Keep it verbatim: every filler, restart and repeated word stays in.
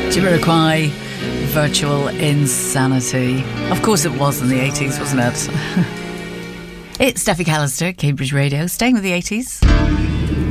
Jamiroquai, Virtual Insanity. Of course it was in the eighties, wasn't it? It's Steffi Callister, Cambridge Radio, staying with the eighties.